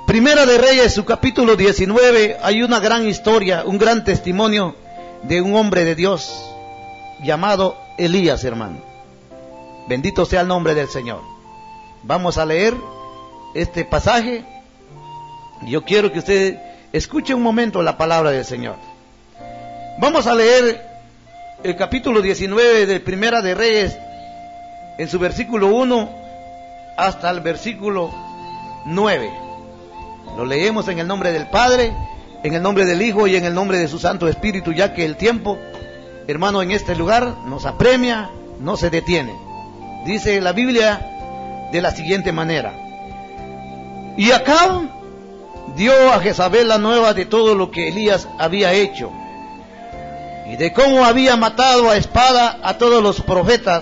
Primera de Reyes, su capítulo 19, hay una gran historia, un gran testimonio de un hombre de Dios llamado Elías, hermano. Bendito sea el nombre del Señor. Vamos a leer este pasaje. Yo quiero que usted escuche un momento la palabra del Señor. Vamos a leer el capítulo 19 de Primera de Reyes, en su versículo 1 hasta el versículo 9. Lo leemos en el nombre del Padre, en el nombre del Hijo y en el nombre de su Santo Espíritu, ya que el tiempo, hermano, en este lugar nos apremia, no se detiene. Dice la Biblia de la siguiente manera: y Acab dio a Jezabel la nueva de todo lo que Elías había hecho, y de cómo había matado a espada a todos los profetas.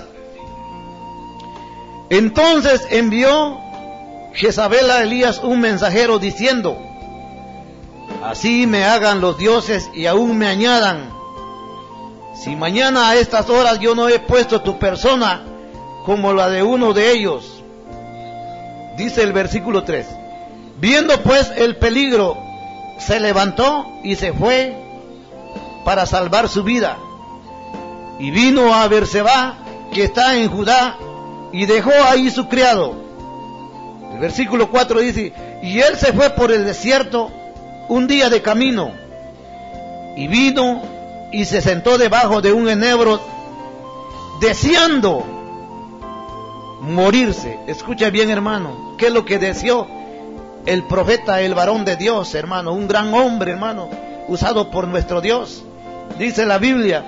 Entonces envió Jezabel a Elías un mensajero diciendo: así me hagan los dioses y aún me añadan, si mañana a estas horas yo no he puesto tu persona como la de uno de ellos. Dice el versículo 3: viendo pues el peligro, se levantó y se fue para salvar su vida, y vino a Berseba, que está en Judá, y dejó ahí su criado. El versículo 4 dice: y él se fue por el desierto un día de camino, y vino y se sentó debajo de un enebro, deseando morirse. Escucha bien, hermano, ¿qué es lo que deseó el profeta, el varón de Dios, hermano? Un gran hombre, hermano, usado por nuestro Dios. Dice la Biblia: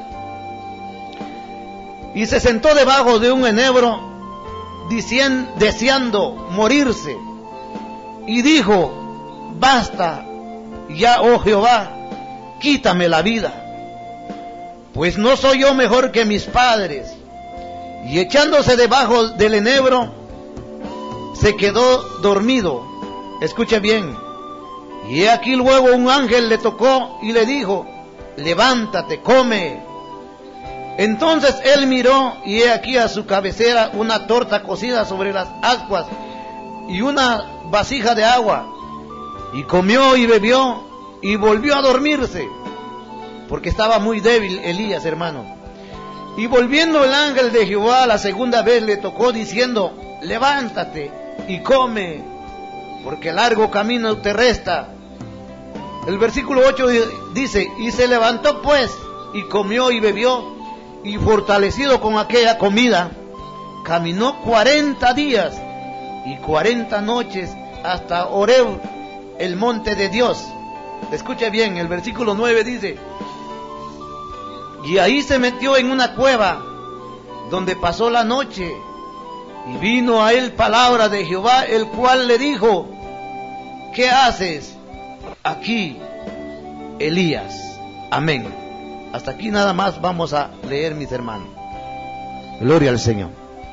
y se sentó debajo de un enebro, deseando morirse, y dijo: basta ya, oh Jehová, quítame la vida, pues no soy yo mejor que mis padres. Y echándose debajo del enebro, se quedó dormido. Escuche bien. Y he aquí luego un ángel le tocó y le dijo: levántate, come. Entonces él miró, y he aquí a su cabecera una torta cocida sobre las ascuas y una vasija de agua. Y comió y bebió y volvió a dormirse, porque estaba muy débil Elías, hermano. Y volviendo el ángel de Jehová la segunda vez le tocó diciendo: levántate y come, porque largo camino te resta. El versículo 8 dice: y se levantó pues y comió y bebió, y fortalecido con aquella comida, caminó 40 días y 40 noches hasta Horeb, el monte de Dios. Escuche bien, el versículo 9 dice: y ahí se metió en una cueva, donde pasó la noche, y vino a él palabra de Jehová, el cual le dijo: ¿qué haces aquí, Elías? Amén. Hasta aquí nada más vamos a leer, mis hermanos. Gloria al Señor.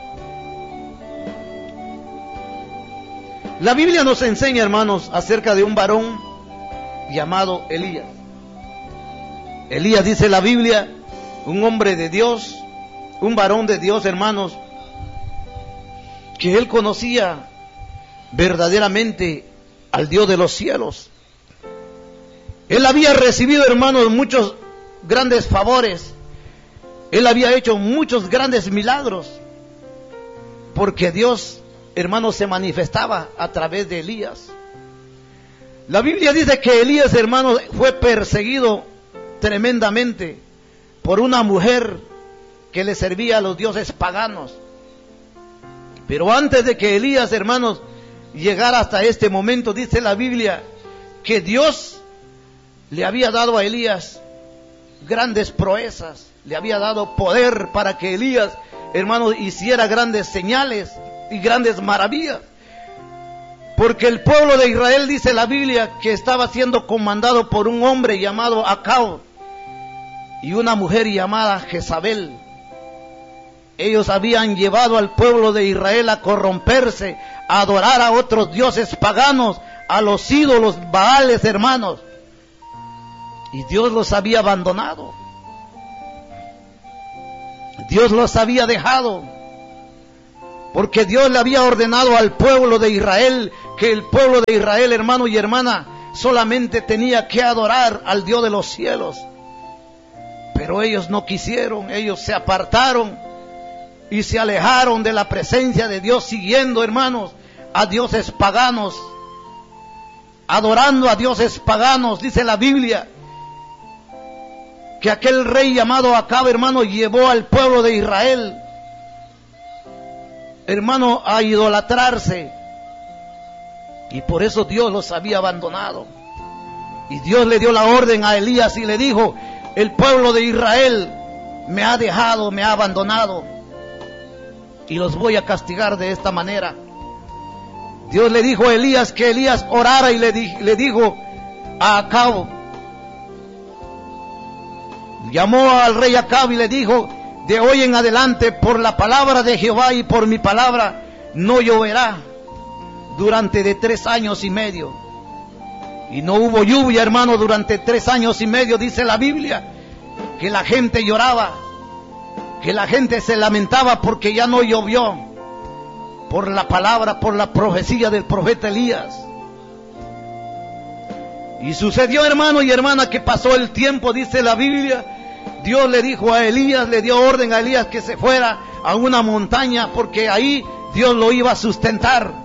La Biblia nos enseña, hermanos, acerca de un varón llamado Elías. Elías, dice la Biblia, un hombre de Dios, un varón de Dios, hermanos, que él conocía verdaderamente al Dios de los cielos. Él había recibido, hermanos, muchos grandes favores. Él había hecho muchos grandes milagros, porque Dios, hermanos, se manifestaba a través de Elías. La Biblia dice que Elías, hermanos, fue perseguido tremendamente por una mujer que le servía a los dioses paganos. Pero antes de que Elías, hermanos, llegara hasta este momento, dice la Biblia que Dios le había dado a Elías grandes proezas, le había dado poder para que Elías, hermanos, hiciera grandes señales y grandes maravillas. Porque el pueblo de Israel, dice la Biblia, que estaba siendo comandado por un hombre llamado Acab y una mujer llamada Jezabel. Ellos habían llevado al pueblo de Israel a corromperse, a adorar a otros dioses paganos, a los ídolos Baales, hermanos. Y Dios los había abandonado. Dios los había dejado. Porque Dios le había ordenado al pueblo de Israel que el pueblo de Israel, hermano y hermana, solamente tenía que adorar al Dios de los cielos. Pero ellos no quisieron, ellos se apartaron y se alejaron de la presencia de Dios, siguiendo, hermanos, a dioses paganos, adorando a dioses paganos. Dice la Biblia que aquel rey llamado Acab, hermano, llevó al pueblo de Israel, hermano, a idolatrarse. Y por eso Dios los había abandonado. Y Dios le dio la orden a Elías y le dijo: el pueblo de Israel me ha dejado, me ha abandonado, y los voy a castigar de esta manera. Dios le dijo a Elías que Elías orara, y le dijo a Acab, llamó al rey Acab y le dijo: de hoy en adelante, por la palabra de Jehová y por mi palabra, no lloverá durante de 3 años y medio. Y no hubo lluvia, hermano, durante 3 años y medio. Dice la Biblia que la gente lloraba, que la gente se lamentaba porque ya no llovió, por la palabra, por la profecía del profeta Elías. Y sucedió, hermano y hermana, que pasó el tiempo. Dice la Biblia, Dios le dijo a Elías, le dio orden a Elías que se fuera a una montaña, porque ahí Dios lo iba a sustentar.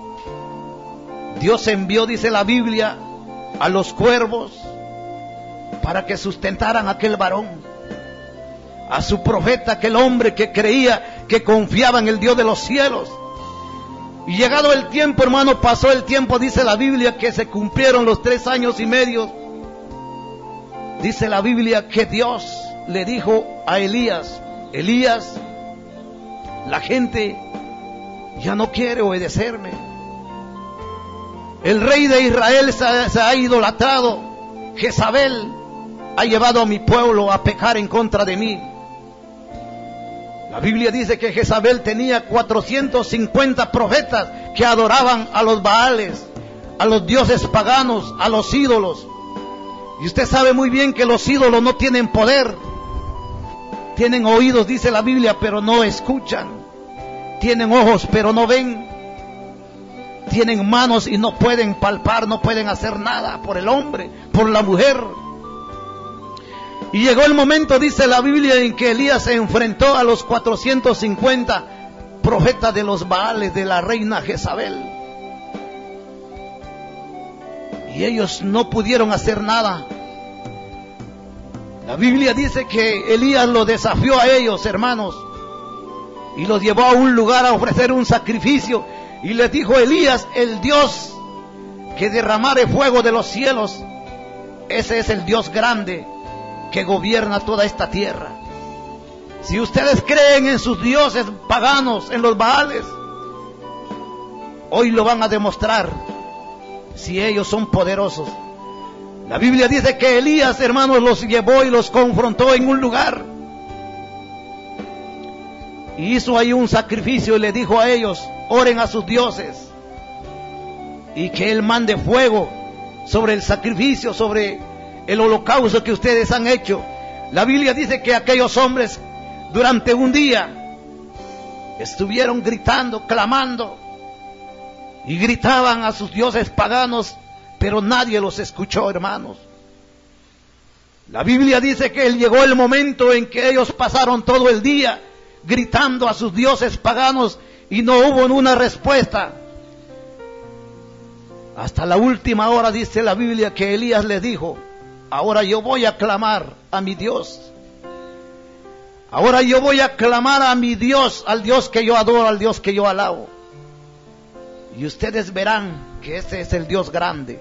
Dios envió, dice la Biblia, a los cuervos para que sustentaran a aquel varón, a su profeta, aquel hombre que creía, que confiaba en el Dios de los cielos. Y llegado el tiempo, hermano, pasó el tiempo. Dice la Biblia que se cumplieron los 3 años y medio. Dice la Biblia que Dios le dijo a Elías: Elías, la gente ya no quiere obedecerme. El rey de Israel se ha idolatrado. Jezabel ha llevado a mi pueblo a pecar en contra de mí. La Biblia dice que Jezabel tenía 450 profetas que adoraban a los Baales, a los dioses paganos, a los ídolos. Y usted sabe muy bien que los ídolos no tienen poder. Tienen oídos, dice la Biblia, pero no escuchan. Tienen ojos, pero no ven. Tienen manos y no pueden palpar, no pueden hacer nada por el hombre, por la mujer. Y llegó el momento, dice la Biblia, en que Elías se enfrentó a los 450 profetas de los Baales, de la reina Jezabel. Y ellos no pudieron hacer nada. La Biblia dice que Elías lo desafió a ellos, hermanos, y los llevó a un lugar a ofrecer un sacrificio. Y les dijo: Elías, el Dios que derramare fuego de los cielos, ese es el Dios grande que gobierna toda esta tierra. Si ustedes creen en sus dioses paganos, en los Baales, hoy lo van a demostrar, si ellos son poderosos. La Biblia dice que Elías, hermanos, los llevó y los confrontó en un lugar, y hizo ahí un sacrificio y le dijo a ellos: oren a sus dioses y que Él mande fuego sobre el sacrificio, sobre el holocausto que ustedes han hecho. La Biblia dice que aquellos hombres durante un día estuvieron gritando, clamando, y gritaban a sus dioses paganos, pero nadie los escuchó, hermanos. La Biblia dice que llegó el momento en que ellos pasaron todo el día gritando a sus dioses paganos y no hubo una respuesta. Hasta la última hora, dice la Biblia, que Elías les dijo: ahora yo voy a clamar a mi Dios. Ahora yo voy a clamar a mi Dios, al Dios que yo adoro, al Dios que yo alabo. Y ustedes verán que ese es el Dios grande.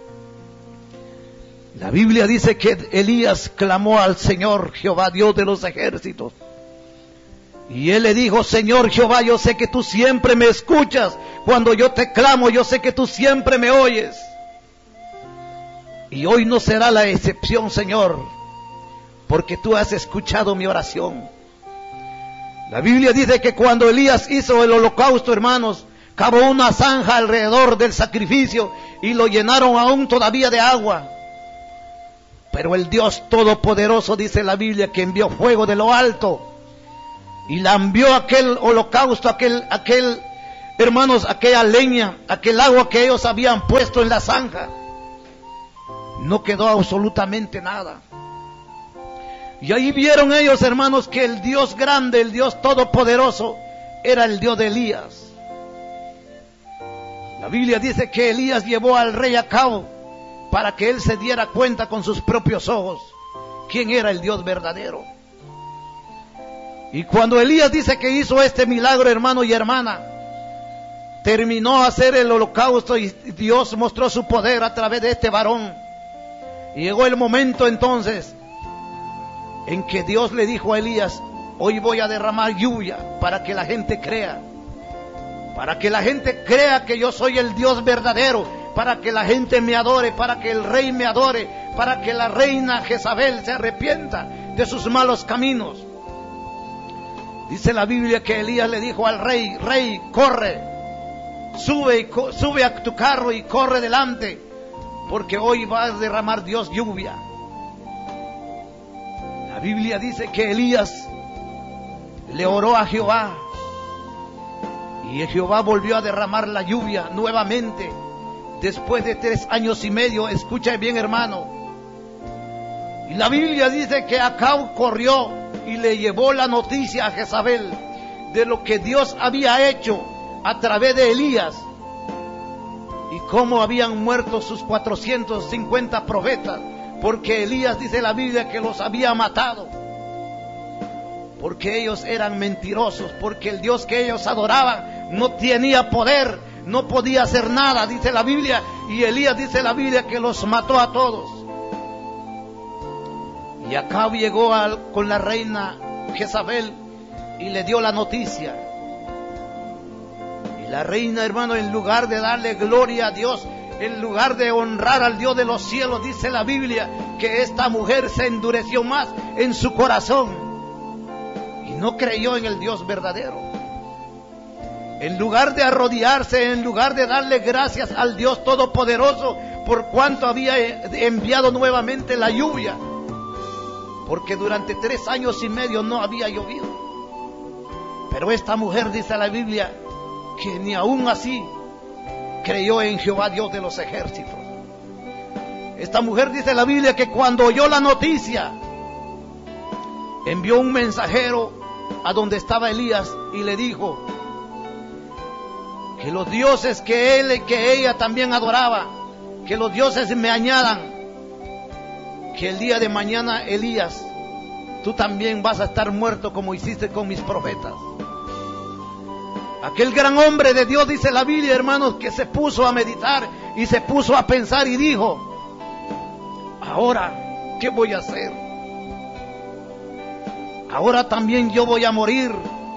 La Biblia dice que Elías clamó al Señor Jehová, Dios de los ejércitos. Y él le dijo: Señor Jehová, yo sé que tú siempre me escuchas. Cuando yo te clamo, yo sé que tú siempre me oyes. Y hoy no será la excepción, Señor, porque tú has escuchado mi oración. La Biblia dice que cuando Elías hizo el holocausto, hermanos, cavó una zanja alrededor del sacrificio y lo llenaron aún todavía de agua. Pero el Dios Todopoderoso, dice la Biblia, que envió fuego de lo alto y la envió aquel holocausto, aquel hermanos, aquella leña, aquel agua que ellos habían puesto en la zanja, no quedó absolutamente nada. Y ahí vieron ellos, hermanos, que el Dios grande, el Dios todopoderoso, era el Dios de Elías. La Biblia dice que Elías llevó al rey Acab para que él se diera cuenta con sus propios ojos quién era el Dios verdadero. Y cuando Elías dice que hizo este milagro, hermano y hermana, terminó a hacer el holocausto y Dios mostró su poder a través de este varón. Y llegó el momento entonces en que Dios le dijo a Elías: hoy voy a derramar lluvia para que la gente crea. Para que la gente crea que yo soy el Dios verdadero. Para que la gente me adore. Para que el rey me adore. Para que la reina Jezabel se arrepienta de sus malos caminos. Dice la Biblia que Elías le dijo al rey: rey, corre, sube a tu carro y corre delante, porque hoy va a derramar Dios lluvia. La Biblia dice que Elías le oró a Jehová, y Jehová volvió a derramar la lluvia nuevamente, después de 3 años y medio. Escucha bien, hermano. Y la Biblia dice que Acab corrió y le llevó la noticia a Jezabel de lo que Dios había hecho a través de Elías, y cómo habían muerto sus 450 profetas, porque Elías, dice la Biblia, que los había matado, porque ellos eran mentirosos, porque el Dios que ellos adoraban no tenía poder, no podía hacer nada, dice la Biblia. Y Elías, dice la Biblia, que los mató a todos. Y Acab llegó con la reina Jezabel y le dio la noticia. Y la reina, hermano, en lugar de darle gloria a Dios, en lugar de honrar al Dios de los cielos, dice la Biblia que esta mujer se endureció más en su corazón y no creyó en el Dios verdadero. En lugar de arrodillarse, en lugar de darle gracias al Dios todopoderoso por cuanto había enviado nuevamente la lluvia, porque durante 3 años y medio no había llovido. Pero esta mujer, dice la Biblia, que ni aún así creyó en Jehová, Dios de los ejércitos. Esta mujer, dice la Biblia, que cuando oyó la noticia, envió un mensajero a donde estaba Elías y le dijo que los dioses que ella también adoraba, que los dioses me añadan, que el día de mañana, Elías, tú también vas a estar muerto como hiciste con mis profetas. Aquel gran hombre de Dios, dice la Biblia, hermanos, que se puso a meditar y se puso a pensar y dijo: ahora, ¿qué voy a hacer? Ahora también yo voy a morir.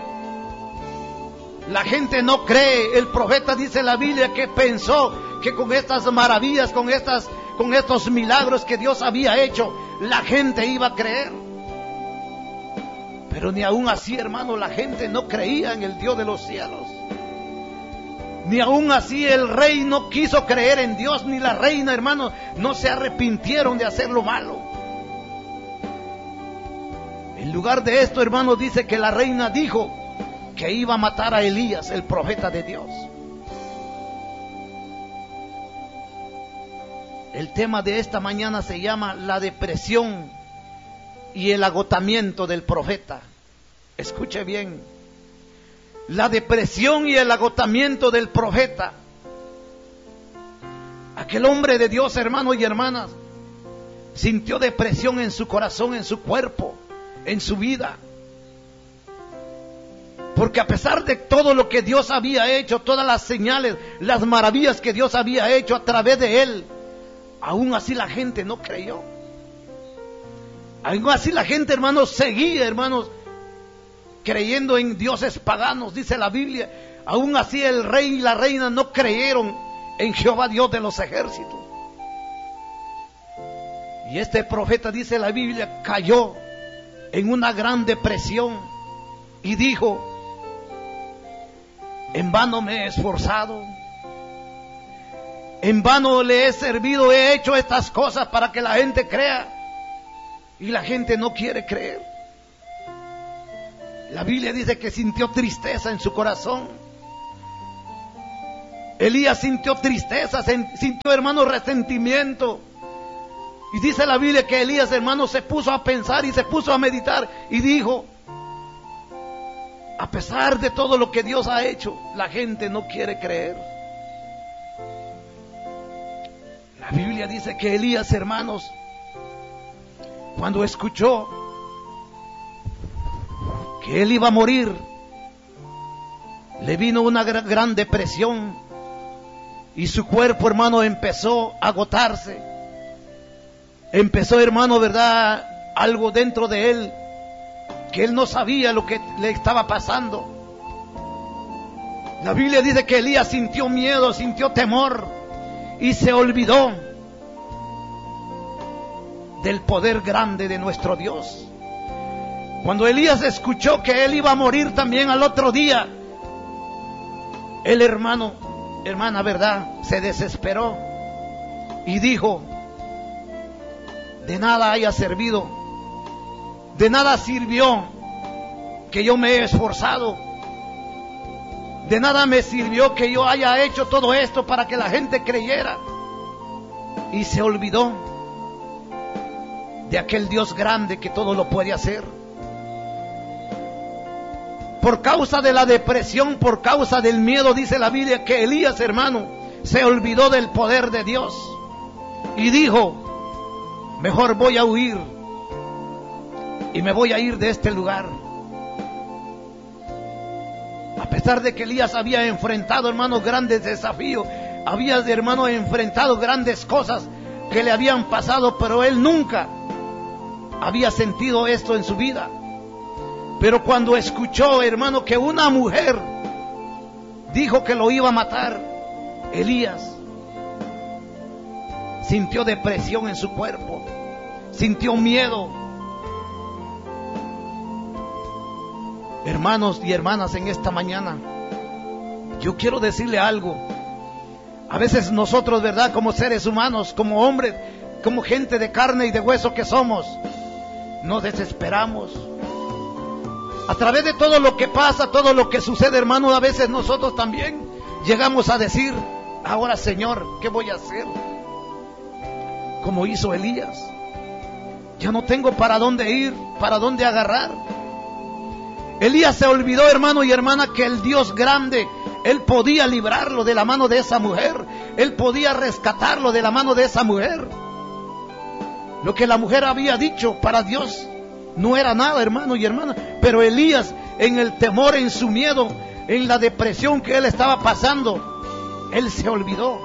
La gente no cree. El profeta, dice la Biblia, que pensó que con estas maravillas, con estos milagros que Dios había hecho, la gente iba a creer. Pero ni aún así, hermano, la gente no creía en el Dios de los cielos. Ni aún así el rey no quiso creer en Dios, ni la reina, hermano, no se arrepintieron de hacer lo malo. En lugar de esto, hermano, dice que la reina dijo que iba a matar a Elías, el profeta de Dios. El tema de esta mañana se llama la depresión y el agotamiento del profeta. Escuche bien. La depresión y el agotamiento del profeta. Aquel hombre de Dios, hermanos y hermanas, sintió depresión en su corazón, en su cuerpo, en su vida. Porque a pesar de todo lo que Dios había hecho, todas las señales, las maravillas que Dios había hecho a través de él, aún así la gente no creyó. Aún así la gente, hermanos, seguía, hermanos, creyendo en dioses paganos, dice la Biblia. Aún así el rey y la reina no creyeron en Jehová, Dios de los ejércitos. Y este profeta, dice la Biblia, cayó en una gran depresión y dijo: en vano me he esforzado, en vano le he servido, he hecho estas cosas para que la gente crea, y la gente no quiere creer. La Biblia dice que sintió tristeza en su corazón Elías sintió tristeza, sintió, hermano, resentimiento. Y dice la Biblia que Elías, hermano, se puso a pensar y se puso a meditar y dijo: a pesar de todo lo que Dios ha hecho, la gente no quiere creer. La Biblia dice que Elías, hermanos, cuando escuchó que él iba a morir, le vino una gran depresión y su cuerpo, hermano, empezó a agotarse. Empezó, hermano, verdad, algo dentro de él que él no sabía lo que le estaba pasando. La Biblia dice que Elías sintió miedo, sintió temor y se olvidó del poder grande de nuestro Dios. Cuando Elías escuchó que él iba a morir también al otro día, el hermana, verdad, se desesperó y dijo: de nada haya servido, de nada sirvió que yo me he esforzado, de nada me sirvió que yo haya hecho todo esto para que la gente creyera. Y se olvidó de aquel Dios grande que todo lo puede hacer. Por causa de la depresión, por causa del miedo, dice la Biblia que Elías, hermano, se olvidó del poder de Dios y dijo: mejor voy a huir y me voy a ir de este lugar. A pesar de que Elías había enfrentado, hermanos, grandes desafíos, había, hermano, enfrentado grandes cosas que le habían pasado, pero él nunca había sentido esto en su vida. Pero cuando escuchó, hermano, que una mujer dijo que lo iba a matar, Elías sintió depresión en su cuerpo, sintió miedo. Hermanos y hermanas, en esta mañana yo quiero decirle algo. A veces nosotros, verdad, como seres humanos, como hombres, como gente de carne y de hueso que somos, nos desesperamos. A través de todo lo que pasa, todo lo que sucede, hermano, a veces nosotros también llegamos a decir: ahora, Señor, ¿qué voy a hacer? Como hizo Elías. Ya no tengo para dónde ir, para dónde agarrar. Elías se olvidó, hermano y hermana, que el Dios grande, Él podía librarlo de la mano de esa mujer. Él podía rescatarlo de la mano de esa mujer. Lo que la mujer había dicho para Dios no era nada, hermano y hermana. Pero Elías, en el temor, en su miedo, en la depresión que él estaba pasando, él se olvidó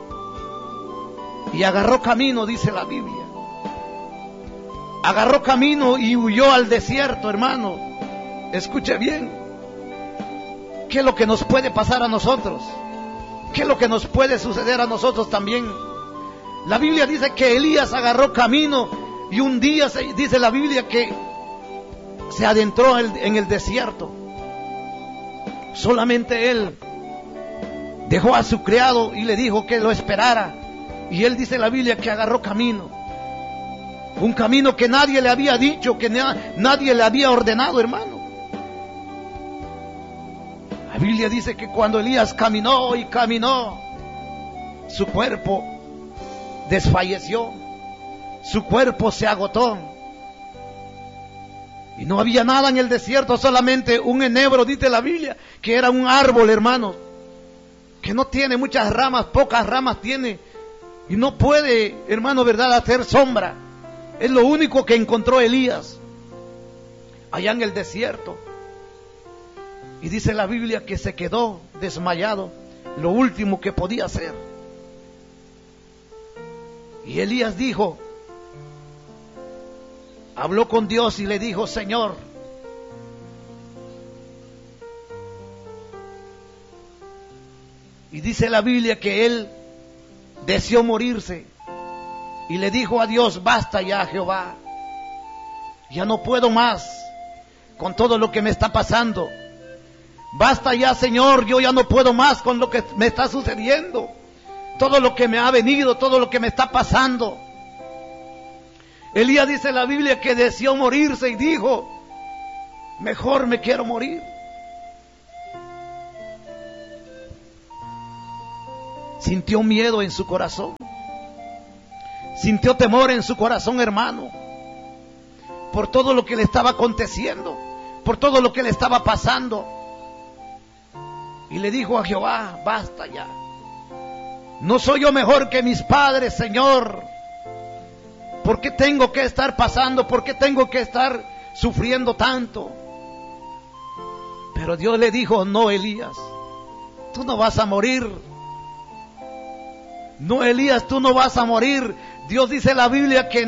y agarró camino, dice la Biblia. Agarró camino y huyó al desierto, hermano. Escuche bien. ¿Qué es lo que nos puede pasar a nosotros? ¿Qué es lo que nos puede suceder a nosotros también? La Biblia dice que Elías agarró camino y un día dice la Biblia que se adentró en el desierto. Solamente él dejó a su criado y le dijo que lo esperara. Y él, dice la Biblia, que agarró camino. Un camino que nadie le había dicho, que nadie le había ordenado, hermano. La Biblia dice que cuando Elías caminó y caminó, su cuerpo desfalleció, su cuerpo se agotó. Y no había nada en el desierto, solamente un enebro, dice la Biblia, que era un árbol, hermano, que no tiene muchas ramas, pocas ramas tiene, y no puede, hermano, verdad, hacer sombra. Es lo único que encontró Elías allá en el desierto. Y dice la Biblia que se quedó desmayado, lo último que podía hacer. Y Elías dijo, habló con Dios y le dijo: Señor, y dice la Biblia que él deseó morirse y le dijo a Dios: basta ya, Jehová, ya no puedo más con todo lo que me está pasando. Basta ya, Señor, yo ya no puedo más con lo que me está sucediendo, todo lo que me ha venido, todo lo que me está pasando. Elías, dice la Biblia, que deseó morirse y dijo: mejor me quiero morir. Sintió miedo en su corazón. Sintió temor en su corazón, hermano, por todo lo que le estaba aconteciendo, por todo lo que le estaba pasando. Y le dijo a Jehová: basta ya. No soy yo mejor que mis padres, Señor. ¿Por qué tengo que estar pasando? ¿Por qué tengo que estar sufriendo tanto? Pero Dios le dijo: no, Elías, tú no vas a morir. No, Elías, tú no vas a morir. Dios dice en la Biblia que